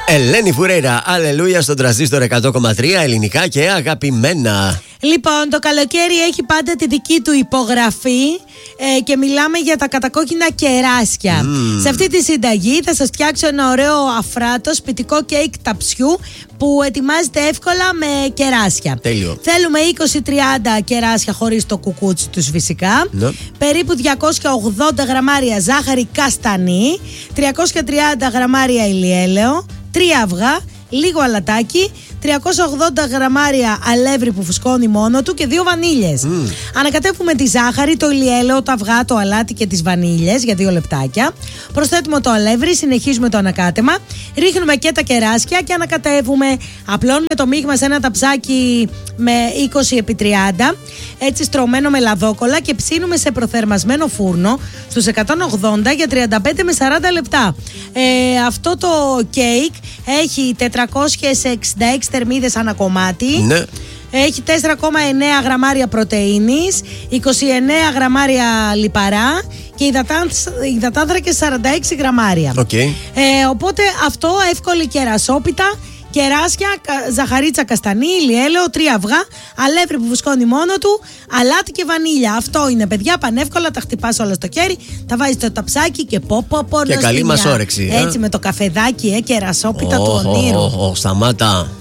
Ελένη Φουρέιρα, αλληλούια στον τρανζίστορ 100,3, ελληνικά και αγαπημένα. Λοιπόν, το καλοκαίρι έχει πάντα τη δική του υπογραφή και μιλάμε για τα κατακόκκινα κεράσια. Σε αυτή τη συνταγή θα σας φτιάξω ένα ωραίο αφράτο σπιτικό κέικ ταψιού που ετοιμάζεται εύκολα με κεράσια. Τέλειο. Θέλουμε 20-30 κεράσια χωρίς το κουκούτσι τους φυσικά. Ναι. Περίπου 280 γραμμάρια ζάχαρη καστανή, 330 γραμμάρια ηλιέλαιο, 3 αυγά, λίγο αλατάκι, 380 γραμμάρια αλεύρι που φουσκώνει μόνο του και 2 βανίλιες. Ανακατεύουμε τη ζάχαρη, το ηλιέλαιο, τα αυγά, το αλάτι και τις βανίλιες για 2 λεπτάκια. Προσθέτουμε το αλεύρι, συνεχίζουμε το ανακάτεμα. Ρίχνουμε και τα κεράσια και ανακατεύουμε. Απλώνουμε το μείγμα σε ένα ταψάκι με 20x30, έτσι στρωμένο με λαδόκολλα και ψήνουμε σε προθερμασμένο φούρνο στους 180 για 35 με 40 λεπτά. Αυτό το κέικ έχει 466 θερμίδες ανά κομμάτι. Ναι. Έχει 4,9 γραμμάρια πρωτεΐνης, 29 γραμμάρια λιπαρά και υδατάνθρακες 46 γραμμάρια. Okay. Οπότε αυτό εύκολη κερασόπιτα. Κεράσια, ζαχαρίτσα καστανή, ηλιέλαιο, 3 αυγά, αλεύρι που φουσκώνει μόνο του, αλάτι και βανίλια. Αυτό είναι, παιδιά, πανεύκολα. Τα χτυπάς όλα στο χέρι, τα βάζεις στο ταψάκι και πω. Και καλή μας όρεξη. Έτσι με το καφεδάκι, κερασόπιτα του ονείρου. Σταμάτα.